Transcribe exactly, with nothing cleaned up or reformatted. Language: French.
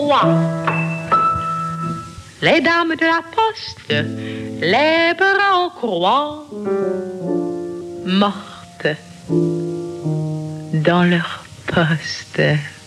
croix. Les dames de la poste, les bras en croix, mortes dans leur poste.